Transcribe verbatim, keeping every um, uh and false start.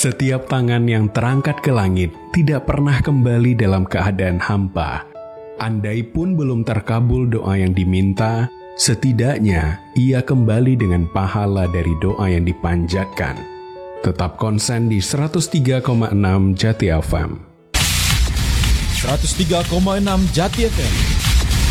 Setiap tangan yang terangkat ke langit tidak pernah kembali dalam keadaan hampa. Andai pun belum terkabul doa yang diminta, setidaknya ia kembali dengan pahala dari doa yang dipanjatkan. Tetap konsen di seratus tiga koma enam Jati F M. seratus tiga koma enam Jati F M